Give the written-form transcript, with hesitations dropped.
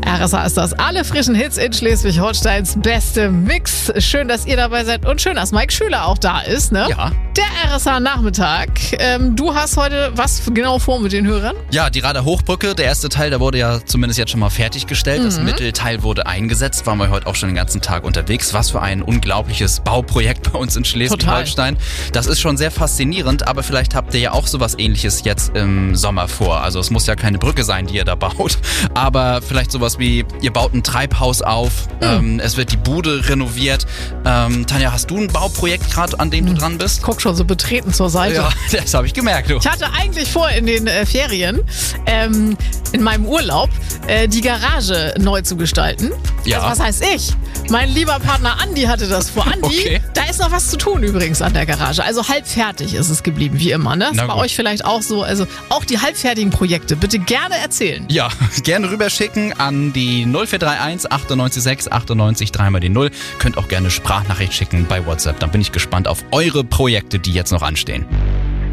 RSA ist das. Alle frischen Hits in Schleswig-Holsteins beste Mix. Schön, dass ihr dabei seid und schön, dass Mike Schüler auch da ist, ne? Ja. Der RSA-Nachmittag. Du hast heute was genau vor mit den Hörern? Ja, die Rader Hochbrücke, der erste Teil, der wurde ja zumindest jetzt schon mal fertiggestellt. Das Mittelteil wurde eingesetzt, waren wir heute auch schon den ganzen Tag unterwegs. Was für ein unglaubliches Bauprojekt bei uns in Schleswig-Holstein. Das ist schon sehr faszinierend, aber vielleicht habt ihr ja auch sowas Ähnliches jetzt im Sommer vor. Also es muss ja keine Brücke sein, die ihr da baut, aber vielleicht sowas wie, ihr baut ein Treibhaus auf, es wird die Bude renoviert. Tanja, hast du ein Bauprojekt gerade, an dem du dran bist? Guck schon so betreten zur Seite. Ja, das habe ich gemerkt. Du. Ich hatte eigentlich vor, in den Ferien, in meinem Urlaub, die Garage neu zu gestalten. Ja. Also was heißt ich? Mein lieber Partner Andi hatte das vor. Andi, Okay. Da ist noch was zu tun übrigens an der Garage. Also halb fertig ist es geblieben, wie immer. Ne? Ist bei euch vielleicht auch so. Also auch die halbfertigen Projekte bitte gerne erzählen. Ja, gerne rüberschicken an die 0431 98 98 3 die 0. Könnt auch gerne Sprachnachricht schicken bei WhatsApp. Dann bin ich gespannt auf eure Projekte, die jetzt noch anstehen.